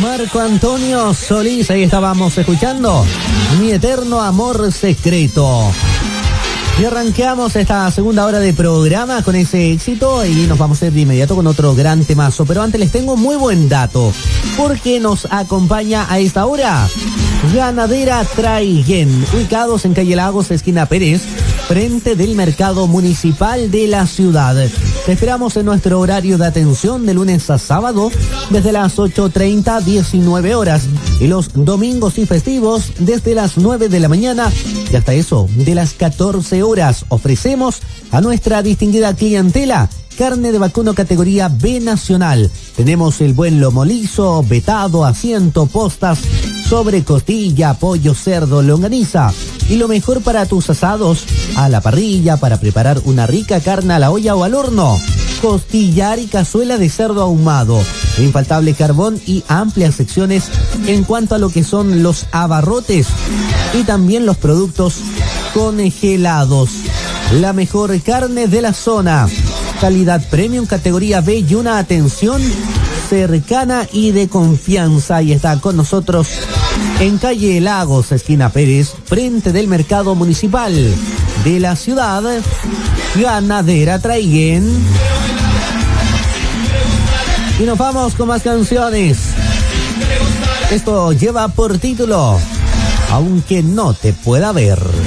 Marco Antonio Solís, ahí estábamos escuchando Mi Eterno Amor Secreto. Y arranqueamos esta segunda hora de programa con ese éxito y nos vamos a ir de inmediato con otro gran temazo. Pero antes les tengo muy buen dato, porque nos acompaña a esta hora Ganadera Traiguén, ubicados en calle Lagos, esquina Pérez, frente del mercado municipal de la ciudad. Te esperamos en nuestro horario de atención de lunes a sábado desde las 8:30 a 19 horas y los domingos y festivos desde las 9 de la mañana y hasta eso de las 14 horas. Ofrecemos a nuestra distinguida clientela carne de vacuno categoría B nacional. Tenemos el buen lomo liso, vetado, asiento, postas, sobre costilla, pollo, cerdo, longaniza. Y lo mejor para tus asados, a la parrilla, para preparar una rica carne a la olla o al horno. Costillar y cazuela de cerdo ahumado. Infaltable carbón y amplias secciones en cuanto a lo que son los abarrotes y también los productos congelados. La mejor carne de la zona. Calidad premium, categoría B y una atención cercana y de confianza. Y está con nosotros en calle Lagos, esquina Pérez, frente del mercado municipal de la ciudad, Ganadera Traiguén. Y nos vamos con más canciones. Esto lleva por título Aunque no te pueda ver.